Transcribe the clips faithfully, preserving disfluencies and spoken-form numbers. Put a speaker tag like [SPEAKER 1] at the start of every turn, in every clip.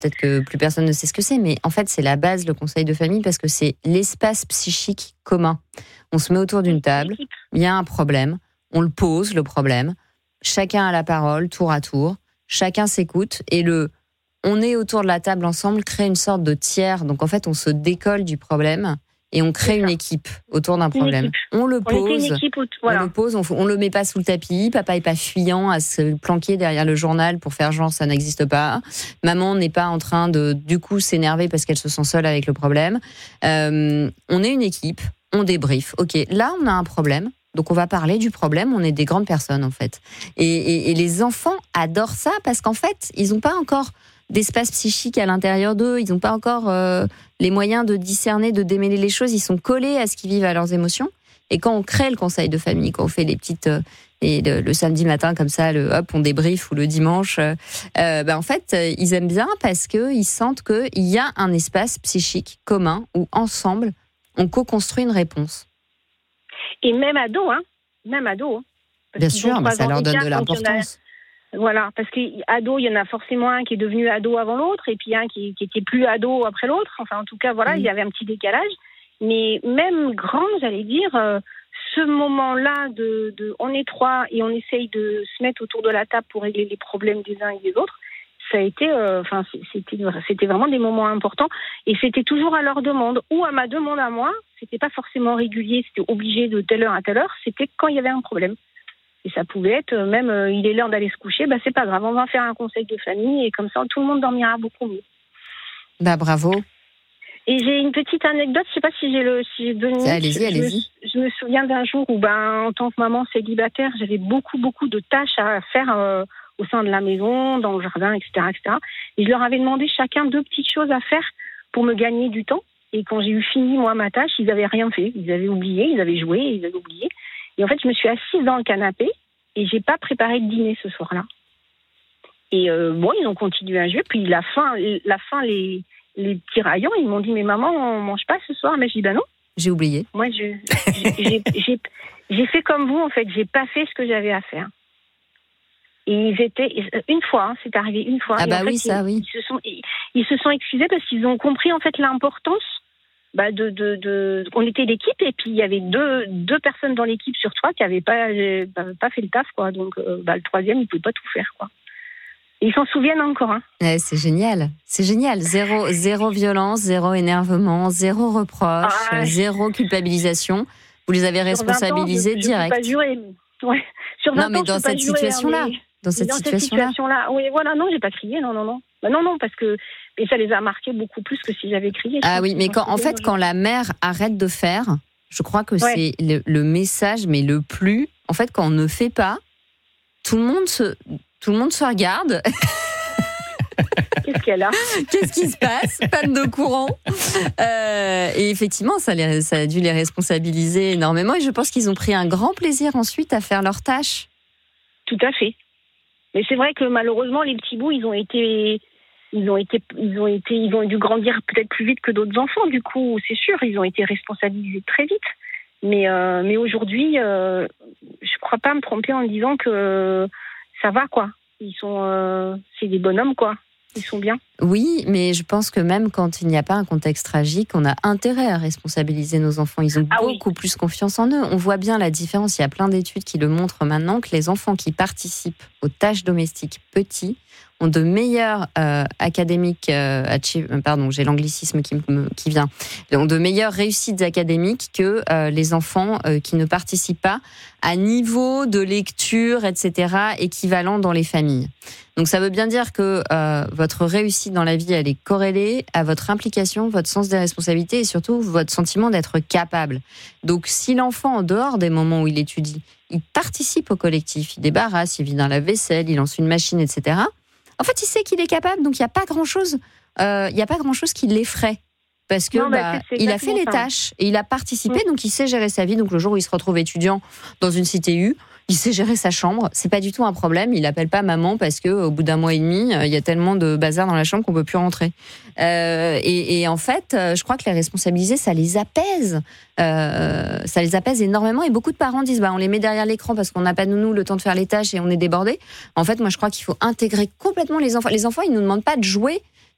[SPEAKER 1] peut-être que plus personne ne sait ce que c'est, mais en fait, c'est la base, le conseil de famille, parce que c'est l'espace psychique commun. On se met autour d'une table, il y a un problème, on le pose, le problème, chacun a la parole, tour à tour, chacun s'écoute, et le « on est autour de la table ensemble » crée une sorte de tiers. Donc en fait, on se décolle du problème, et on crée une équipe autour d'un problème. On le pose, on, voilà. on le pose, on, on le met pas sous le tapis. Papa est pas fuyant à se planquer derrière le journal pour faire genre ça n'existe pas. Maman n'est pas en train de du coup s'énerver parce qu'elle se sent seule avec le problème. Euh, on est une équipe, on débriefe. Ok, là on a un problème, donc on va parler du problème. On est des grandes personnes en fait, et, et, et les enfants adorent ça parce qu'en fait ils ont pas encore d'espace psychique à l'intérieur d'eux, ils n'ont pas encore euh, les moyens de discerner, de démêler les choses, ils sont collés à ce qu'ils vivent, à leurs émotions. Et quand on crée le conseil de famille, quand on fait les petites euh, et le, le samedi matin comme ça, le hop, on débrief, ou le dimanche, euh, ben en fait, euh, ils aiment bien parce que ils sentent qu'il y a un espace psychique commun où ensemble on co-construit une réponse.
[SPEAKER 2] Et même ado, hein, même ado. Hein,
[SPEAKER 1] bien sûr, mais ça leur donne de l'importance.
[SPEAKER 2] Voilà, parce qu'ado, il y en a forcément un qui est devenu ado avant l'autre, et puis un qui, qui était plus ado après l'autre. Enfin, en tout cas, voilà, mmh. il y avait un petit décalage. Mais même grand, j'allais dire, euh, ce moment-là de, de, on est trois et on essaye de se mettre autour de la table pour régler les problèmes des uns et des autres, ça a été, euh, enfin, c'était, c'était vraiment des moments importants. Et c'était toujours à leur demande, ou à ma demande à moi. C'était pas forcément régulier, c'était obligé de telle heure à telle heure. C'était quand il y avait un problème. Et ça pouvait être, même, euh, il est l'heure d'aller se coucher, bah c'est pas grave, on va faire un conseil de famille, et comme ça, tout le monde dormira beaucoup mieux.
[SPEAKER 1] Bah, bravo.
[SPEAKER 2] Et j'ai une petite anecdote, je sais pas si j'ai le, si j'ai deux minutes.
[SPEAKER 1] Allez-y,
[SPEAKER 2] je,
[SPEAKER 1] allez-y.
[SPEAKER 2] Je, je me souviens d'un jour où, ben, en tant que maman célibataire, j'avais beaucoup, beaucoup de tâches à faire euh, au sein de la maison, dans le jardin, et cetera, et cetera. Et je leur avais demandé chacun deux petites choses à faire pour me gagner du temps. Et quand j'ai eu fini, moi, ma tâche, ils avaient rien fait. Ils avaient oublié, ils avaient joué, ils avaient oublié. Et en fait, je me suis assise dans le canapé et j'ai pas préparé de dîner ce soir-là. Et euh, bon, ils ont continué à jouer. Puis la fin, la fin, les, les petits raillants, ils m'ont dit, mais maman, on mange pas ce soir. Mais je dis, bah non.
[SPEAKER 1] J'ai oublié.
[SPEAKER 2] Moi, je, j'ai, j'ai, j'ai fait comme vous, en fait. J'ai pas fait ce que j'avais à faire. Et ils étaient, une fois, hein, c'est arrivé une fois.
[SPEAKER 1] Ah bah
[SPEAKER 2] en
[SPEAKER 1] oui,
[SPEAKER 2] fait,
[SPEAKER 1] ça,
[SPEAKER 2] ils,
[SPEAKER 1] oui.
[SPEAKER 2] Ils se sont, ils, ils se sont excusés parce qu'ils ont compris, en fait, l'importance. Bah de, de, de, on était l'équipe, et puis il y avait deux, deux personnes dans l'équipe sur trois qui n'avaient pas, bah, pas fait le taf, quoi. Donc, euh, bah, le troisième, il ne pouvait pas tout faire, quoi. Et ils s'en souviennent encore, hein.
[SPEAKER 1] Ouais, c'est génial. C'est génial. Zéro, zéro violence, zéro énervement, zéro reproche, ah, zéro culpabilisation. Vous les avez responsabilisés direct.
[SPEAKER 2] Je ne peux pas jurer. Ouais. Sur vingt
[SPEAKER 1] non, mais
[SPEAKER 2] ans,
[SPEAKER 1] dans
[SPEAKER 2] je peux
[SPEAKER 1] cette
[SPEAKER 2] pas jurer,
[SPEAKER 1] situation-là.
[SPEAKER 2] Hein, mais...
[SPEAKER 1] Dans cette
[SPEAKER 2] dans
[SPEAKER 1] situation-là.
[SPEAKER 2] cette situation-là. Oui, voilà, non, j'ai pas crié, non, non, non. Bah, non, non, parce que et ça les a marqués beaucoup plus que si j'avais crié.
[SPEAKER 1] Ah oui, mais quand, en fait, quand la mère arrête de faire, je crois que ouais. c'est le, le message, mais le plus. En fait, quand on ne fait pas, tout le monde se, tout le monde se regarde.
[SPEAKER 2] Qu'est-ce qu'elle a ?
[SPEAKER 1] Qu'est-ce qui se passe ? Panne de courant. Euh, et effectivement, ça, les, ça a dû les responsabiliser énormément. Et je pense qu'ils ont pris un grand plaisir ensuite à faire leurs tâches.
[SPEAKER 2] Tout à fait. Mais c'est vrai que malheureusement, les petits bouts, ils ont été, ils ont été, ils ont été, ils ont dû grandir peut-être plus vite que d'autres enfants. Du coup, c'est sûr, ils ont été responsabilisés très vite. Mais, euh, mais aujourd'hui, euh, je crois pas me tromper en disant que ça va, quoi. Ils sont, euh, c'est des bonhommes, quoi. Ils sont bien.
[SPEAKER 1] Oui, mais je pense que même quand il n'y a pas un contexte tragique, on a intérêt à responsabiliser nos enfants. Ils ont ah beaucoup oui. plus confiance en eux. On voit bien la différence. Il y a plein d'études qui le montrent maintenant, que les enfants qui participent aux tâches domestiques petits ont de meilleurs euh, académiques, euh, achieve, pardon, j'ai l'anglicisme qui, me, qui vient, ont de meilleures réussites académiques que euh, les enfants euh, qui ne participent pas à niveau de lecture, et cetera, équivalent dans les familles. Donc ça veut bien dire que euh, votre réussite dans la vie, elle est corrélée à votre implication, votre sens des responsabilités et surtout votre sentiment d'être capable. Donc si l'enfant, en dehors des moments où il étudie, il participe au collectif, il débarrasse, il vide un lave-vaisselle, il lance une machine, et cetera, en fait, il sait qu'il est capable, donc il n'y a pas grand-chose, euh, il n'y a pas grand-chose qui l'effraie. Parce que non, bah, c'est, c'est il a fait les tâches et il a participé, mmh. donc il sait gérer sa vie. Donc le jour où il se retrouve étudiant dans une C T U, il sait gérer sa chambre. C'est pas du tout un problème. Il appelle pas maman parce que au bout d'un mois et demi, il y a tellement de bazar dans la chambre qu'on peut plus rentrer. Euh, et, et en fait, je crois que les responsabiliser, ça les apaise. Euh, ça les apaise énormément. Et beaucoup de parents disent, bah, on les met derrière l'écran parce qu'on n'a pas nounou le temps de faire les tâches et on est débordé. En fait, moi, je crois qu'il faut intégrer complètement les enfants. Les enfants, ils nous demandent pas de jouer.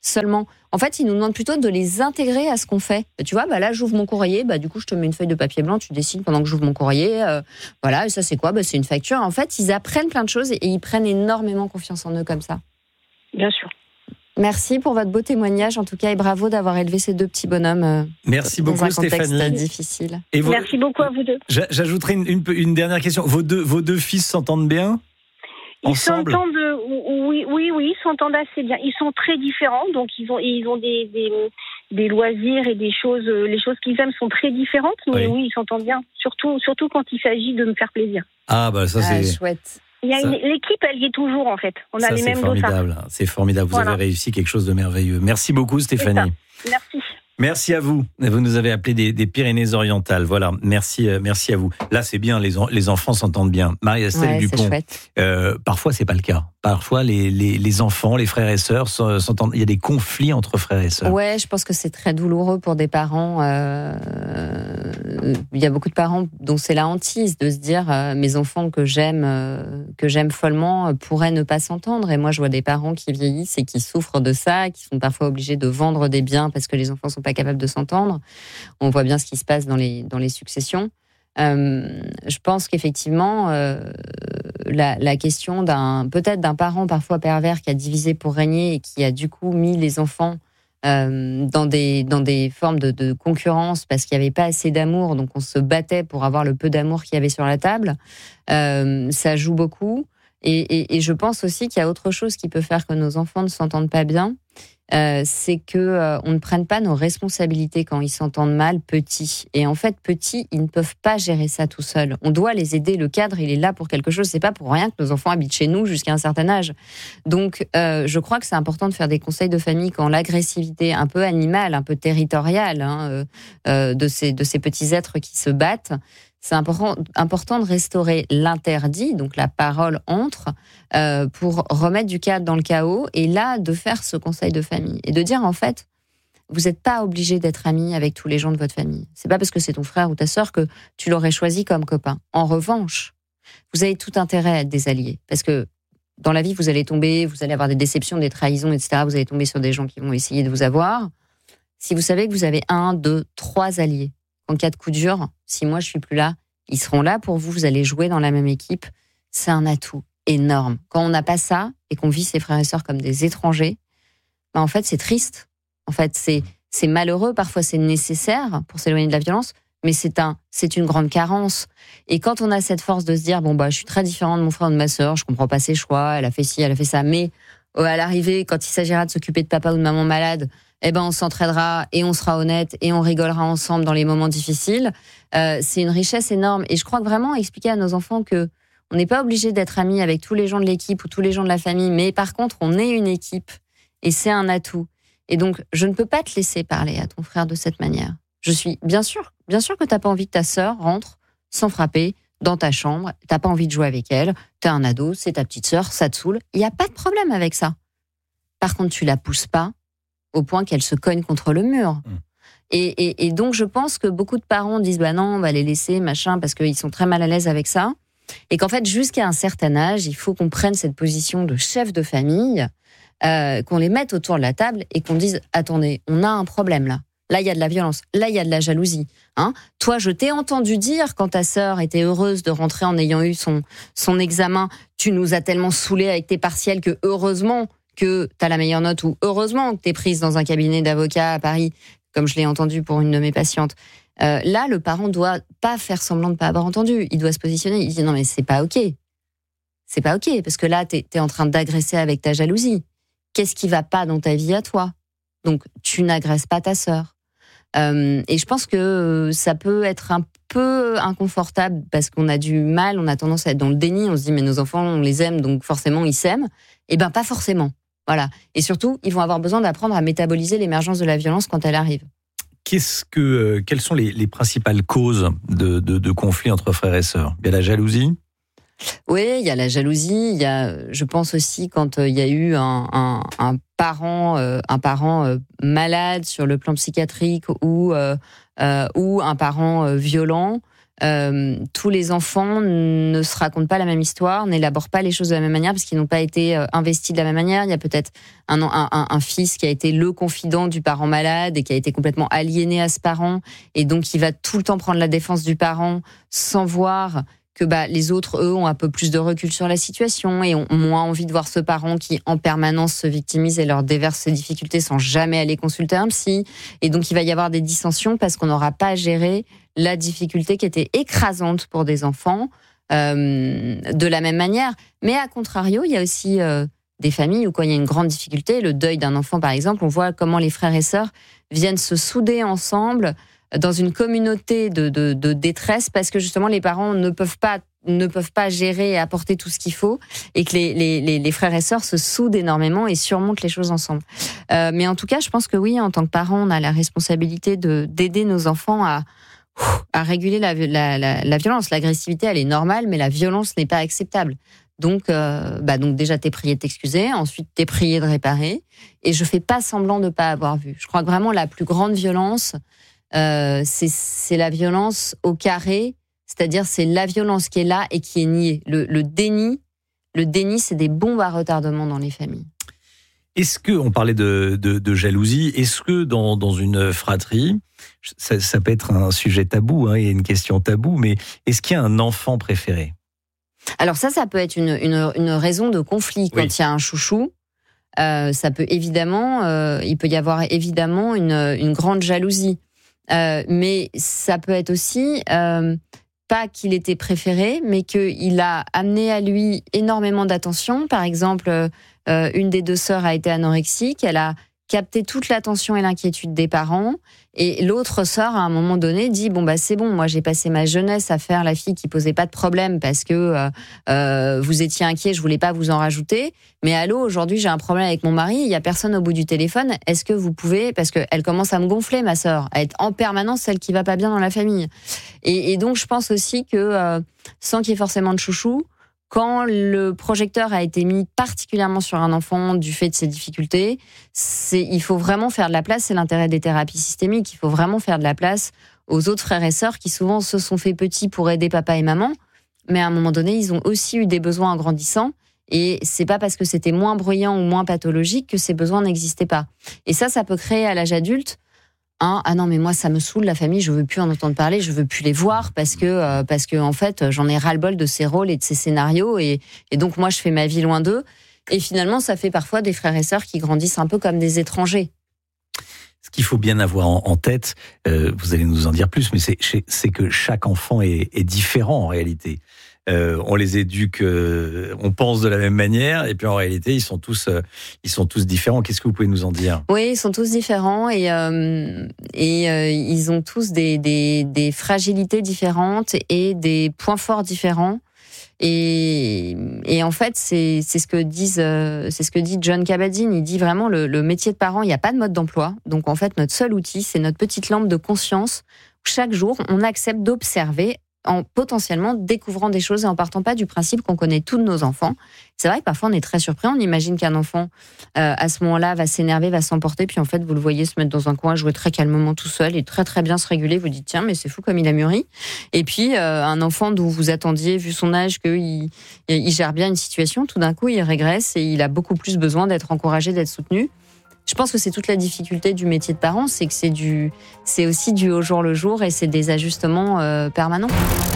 [SPEAKER 1] seulement. En fait, ils nous demandent plutôt de les intégrer à ce qu'on fait. Tu vois, bah là, j'ouvre mon courrier, bah du coup, je te mets une feuille de papier blanc, tu dessines pendant que j'ouvre mon courrier. Euh, voilà, et ça, c'est quoi ? Bah, c'est une facture. En fait, ils apprennent plein de choses et ils prennent énormément confiance en eux comme ça.
[SPEAKER 2] Bien sûr.
[SPEAKER 1] Merci pour votre beau témoignage, en tout cas, et bravo d'avoir élevé ces deux petits bonhommes. Euh,
[SPEAKER 3] Merci
[SPEAKER 1] dans
[SPEAKER 3] beaucoup,
[SPEAKER 1] un contexte
[SPEAKER 3] Stéphanie.
[SPEAKER 1] difficile.
[SPEAKER 3] Et vos...
[SPEAKER 2] Merci beaucoup à vous deux.
[SPEAKER 3] J'ajouterai une, une, une dernière question. Vos deux, vos deux fils s'entendent bien ?
[SPEAKER 2] Ils
[SPEAKER 3] Ensemble.
[SPEAKER 2] s'entendent, oui, oui, oui, ils s'entendent assez bien. Ils sont très différents, donc ils ont, ils ont des, des, des loisirs et des choses, les choses qu'ils aiment sont très différentes, mais oui, oui ils s'entendent bien. Surtout, surtout quand il s'agit de me faire plaisir.
[SPEAKER 3] Ah bah ça
[SPEAKER 1] ah,
[SPEAKER 3] c'est
[SPEAKER 1] chouette.
[SPEAKER 2] Il y a
[SPEAKER 3] ça...
[SPEAKER 2] une, l'équipe, elle y est toujours en fait. On a
[SPEAKER 3] ça,
[SPEAKER 2] les mêmes
[SPEAKER 3] dossards. C'est formidable. C'est formidable. Vous voilà. avez réussi quelque chose de merveilleux. Merci beaucoup, Stéphanie.
[SPEAKER 2] Merci.
[SPEAKER 3] Merci à vous. Vous nous avez appelé des, des Pyrénées-Orientales. Voilà, merci, euh, merci à vous. Là, c'est bien, les, en, les enfants s'entendent bien. Marie-Estelle
[SPEAKER 1] ouais,
[SPEAKER 3] Dupont. Euh, parfois, c'est pas le cas. Parfois, les, les, les enfants, les frères et sœurs s'entendent. Il y a des conflits entre frères et sœurs.
[SPEAKER 1] Ouais, je pense que c'est très douloureux pour des parents. Euh, il y a beaucoup de parents dont c'est la hantise de se dire euh, mes enfants que j'aime, euh, que j'aime follement euh, pourraient ne pas s'entendre. Et moi, je vois des parents qui vieillissent et qui souffrent de ça, qui sont parfois obligés de vendre des biens parce que les enfants sont pas capables de s'entendre. On voit bien ce qui se passe dans les dans les successions. Euh, je pense qu'effectivement, euh, la, la question d'un peut-être d'un parent parfois pervers qui a divisé pour régner et qui a du coup mis les enfants euh, dans des dans des formes de, de concurrence parce qu'il n'y avait pas assez d'amour, donc on se battait pour avoir le peu d'amour qu'il y avait sur la table. Euh, ça joue beaucoup. Et, et, et je pense aussi qu'il y a autre chose qui peut faire que nos enfants ne s'entendent pas bien. Euh, c'est que euh, on ne prenne pas nos responsabilités quand ils s'entendent mal petits. Et en fait, petits, ils ne peuvent pas gérer ça tout seuls. On doit les aider. Le cadre, il est là pour quelque chose. C'est pas pour rien que nos enfants habitent chez nous jusqu'à un certain âge. Donc, euh, je crois que c'est important de faire des conseils de famille quand l'agressivité un peu animale, un peu territoriale, hein, euh, de ces de ces petits êtres qui se battent. C'est important, important de restaurer l'interdit, donc la parole entre, euh, pour remettre du cadre dans le chaos, et là, de faire ce conseil de famille. Et de dire, en fait, vous n'êtes pas obligé d'être ami avec tous les gens de votre famille. C'est pas parce que c'est ton frère ou ta sœur que tu l'aurais choisi comme copain. En revanche, vous avez tout intérêt à être des alliés. Parce que dans la vie, vous allez tomber, vous allez avoir des déceptions, des trahisons, et cetera. Vous allez tomber sur des gens qui vont essayer de vous avoir. Si vous savez que vous avez un, deux, trois alliés, en cas de coup dur, si moi je suis plus là, ils seront là pour vous, vous allez jouer dans la même équipe. C'est un atout énorme. Quand on n'a pas ça et qu'on vit ses frères et sœurs comme des étrangers, ben en fait c'est triste. En fait c'est c'est malheureux, parfois c'est nécessaire pour s'éloigner de la violence, mais c'est un c'est une grande carence. Et quand on a cette force de se dire bon bah je suis très différent de mon frère ou de ma sœur, je comprends pas ses choix, elle a fait ci, elle a fait ça, mais à l'arrivée quand il s'agira de s'occuper de papa ou de maman malade, eh ben on s'entraidera et on sera honnête et on rigolera ensemble dans les moments difficiles. Euh, c'est une richesse énorme et je crois que vraiment expliquer à nos enfants que on n'est pas obligé d'être amis avec tous les gens de l'équipe ou tous les gens de la famille, mais par contre on est une équipe et c'est un atout. Et donc je ne peux pas te laisser parler à ton frère de cette manière. Je suis bien sûr, bien sûr que t'as pas envie que ta sœur rentre sans frapper dans ta chambre, t'as pas envie de jouer avec elle, t'es un ado, c'est ta petite sœur, ça te saoule, il y a pas de problème avec ça. Par contre tu la pousses pas au point qu'elle se cogne contre le mur. Mmh. Et, et, et donc, je pense que beaucoup de parents disent « bah non, on va les laisser, machin », parce qu'ils sont très mal à l'aise avec ça. Et qu'en fait, jusqu'à un certain âge, il faut qu'on prenne cette position de chef de famille, euh, qu'on les mette autour de la table et qu'on dise « attendez, on a un problème là. Là, il y a de la violence. Là, il y a de la jalousie. Hein ? Toi, je t'ai entendu dire quand ta sœur était heureuse de rentrer en ayant eu son, son examen, tu nous as tellement saoulés avec tes partiels que heureusement... que tu as la meilleure note ou heureusement que tu es prise dans un cabinet d'avocats à Paris, comme je l'ai entendu pour une de mes patientes. Euh, là, le parent doit pas faire semblant de pas avoir entendu. Il doit se positionner. Il dit non, mais c'est pas OK. C'est pas OK, parce que là, tu es en train d'agresser avec ta jalousie. Qu'est-ce qui va pas dans ta vie à toi ? Donc, tu n'agresses pas ta sœur. Euh, et je pense que ça peut être un peu inconfortable parce qu'on a du mal, on a tendance à être dans le déni. On se dit, mais nos enfants, on les aime, donc forcément, ils s'aiment. Eh bien, pas forcément. Voilà. Et surtout, ils vont avoir besoin d'apprendre à métaboliser l'émergence de la violence quand elle arrive.
[SPEAKER 3] Qu'est-ce que, euh, quelles sont les, les principales causes de, de, de conflits entre frères et sœurs ? Il y a la jalousie ?
[SPEAKER 1] Oui, il y a la jalousie. Il y a, je pense aussi, quand euh, il y a eu un, un, un parent, euh, un parent euh, malade sur le plan psychiatrique ou, euh, euh, ou un parent euh, violent, euh, tous les enfants ne se racontent pas la même histoire, n'élaborent pas les choses de la même manière parce qu'ils n'ont pas été euh, investis de la même manière. Il y a peut-être un, un, un, un fils qui a été le confident du parent malade et qui a été complètement aliéné à ce parent, et donc il va tout le temps prendre la défense du parent sans voir que bah, les autres, eux, ont un peu plus de recul sur la situation et ont moins envie de voir ce parent qui, en permanence, se victimise et leur déverse ses difficultés sans jamais aller consulter un psy. Et donc, il va y avoir des dissensions parce qu'on n'aura pas géré la difficulté qui était écrasante pour des enfants euh, de la même manière. Mais à contrario, il y a aussi euh, des familles où, quand il y a une grande difficulté, le deuil d'un enfant, par exemple, on voit comment les frères et sœurs viennent se souder ensemble dans une communauté de, de, de détresse parce que justement les parents ne peuvent pas ne peuvent pas gérer et apporter tout ce qu'il faut, et que les, les, les frères et sœurs se soudent énormément et surmontent les choses ensemble. Euh, mais en tout cas, je pense que oui, en tant que parents, on a la responsabilité de d'aider nos enfants à à réguler la, la, la, la violence. L'agressivité, elle est normale, mais la violence n'est pas acceptable. Donc, euh, bah donc déjà, t'es prié de t'excuser, ensuite t'es prié de réparer, et je fais pas semblant de pas avoir vu. Je crois que vraiment la plus grande violence, Euh, c'est, c'est la violence au carré, c'est-à-dire c'est la violence qui est là et qui est niée. Le, le déni, le déni, c'est des bombes à retardement dans les familles.
[SPEAKER 3] Est-ce que, on parlait de, de, de jalousie, est-ce que dans, dans une fratrie, ça, ça peut être un sujet tabou, hein, il y a une question tabou, mais est-ce qu'il y a un enfant préféré ?
[SPEAKER 1] Alors ça, ça peut être une, une, une raison de conflit quand oui. il y a un chouchou. Euh, ça peut évidemment, euh, il peut y avoir évidemment une, une grande jalousie. Euh, mais ça peut être aussi euh, pas qu'il était préféré, mais qu'il a amené à lui énormément d'attention. Par exemple, euh, une des deux sœurs a été anorexique, elle a capté toute l'attention et l'inquiétude des parents, et l'autre sœur, à un moment donné, dit bon bah c'est bon, moi j'ai passé ma jeunesse à faire la fille qui posait pas de problème parce que euh, euh, vous étiez inquiet, je voulais pas vous en rajouter, mais allô, aujourd'hui j'ai un problème avec mon mari, il y a personne au bout du téléphone, est-ce que vous pouvez, parce que elle commence à me gonfler, ma sœur, à être en permanence celle qui va pas bien dans la famille, et, et donc je pense aussi que euh, sans qu'il y ait forcément de chouchou, quand le projecteur a été mis particulièrement sur un enfant du fait de ses difficultés, c'est, il faut vraiment faire de la place, c'est l'intérêt des thérapies systémiques, il faut vraiment faire de la place aux autres frères et sœurs qui souvent se sont fait petits pour aider papa et maman, mais à un moment donné, ils ont aussi eu des besoins en grandissant, et c'est pas parce que c'était moins bruyant ou moins pathologique que ces besoins n'existaient pas. Et ça, ça peut créer à l'âge adulte Hein, ah non mais moi ça me saoule la famille, je veux plus en entendre parler, je veux plus les voir parce que euh, parce que en fait j'en ai ras-le-bol de ces rôles et de ces scénarios, et, et donc moi je fais ma vie loin d'eux, et finalement ça fait parfois des frères et sœurs qui grandissent un peu comme des étrangers.
[SPEAKER 3] Ce qu'il faut bien avoir en, en tête, euh, vous allez nous en dire plus, mais c'est, c'est que chaque enfant est, est différent en réalité. Euh, on les éduque, euh, on pense de la même manière, et puis en réalité, ils sont tous, euh, ils sont tous différents. Qu'est-ce que vous pouvez nous en dire ?
[SPEAKER 1] Oui, ils sont tous différents, et euh, et euh, ils ont tous des, des des fragilités différentes et des points forts différents. Et et en fait, c'est c'est ce que disent, euh, c'est ce que dit John Kabat-Zinn. Il dit vraiment le, le métier de parent, il n'y a pas de mode d'emploi. Donc en fait, notre seul outil, c'est notre petite lampe de conscience. Chaque jour, on accepte d'observer, en potentiellement découvrant des choses et en partant pas du principe qu'on connaît tous nos enfants. C'est vrai que parfois on est très surpris, on imagine qu'un enfant euh, à ce moment-là va s'énerver, va s'emporter, puis en fait vous le voyez se mettre dans un coin, jouer très calmement tout seul et très très bien se réguler, vous dites tiens mais c'est fou comme il a mûri. Et puis euh, un enfant d'où vous attendiez, vu son âge, qu'il il gère bien une situation, tout d'un coup il régresse et il a beaucoup plus besoin d'être encouragé, d'être soutenu. Je pense que c'est toute la difficulté du métier de parent, c'est que c'est du, c'est aussi du au jour le jour et c'est des ajustements euh, permanents.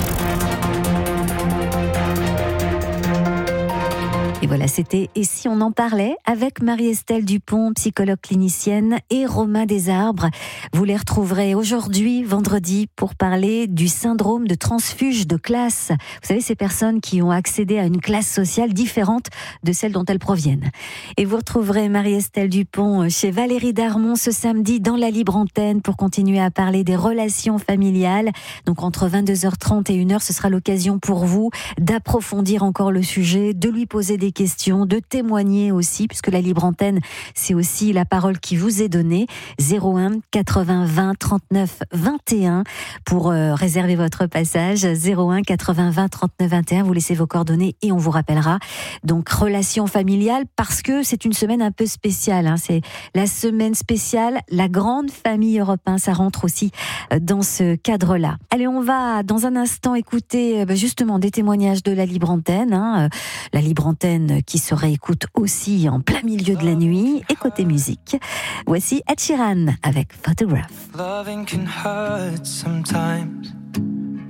[SPEAKER 4] Et voilà, c'était « Et si on en parlait ?» avec Marie-Estelle Dupont, psychologue clinicienne, et Romain Desarbres. Vous les retrouverez aujourd'hui, vendredi, pour parler du syndrome de transfuge de classe. Vous savez, ces personnes qui ont accédé à une classe sociale différente de celle dont elles proviennent. Et vous retrouverez Marie-Estelle Dupont chez Valérie Darmon ce samedi dans la Libre Antenne pour continuer à parler des relations familiales. Donc entre vingt-deux heures trente et une heure, ce sera l'occasion pour vous d'approfondir encore le sujet, de lui poser des questions, de témoigner aussi, puisque la libre antenne, c'est aussi la parole qui vous est donnée. zéro un quatre-vingts vingt trente-neuf vingt et un pour euh, réserver votre passage. zéro un quatre-vingts vingt trente-neuf vingt et un, vous laissez vos coordonnées et on vous rappellera. Donc, relation familiale, parce que c'est une semaine un peu spéciale. Hein. C'est la semaine spéciale, la grande famille Europe un, ça rentre aussi dans ce cadre-là. Allez, on va dans un instant écouter justement des témoignages de la libre antenne. Hein. La libre antenne qui se réécoute aussi en plein milieu de la nuit. Et côté musique, voici Ed Sheeran avec Photograph.
[SPEAKER 5] Loving can hurt sometimes.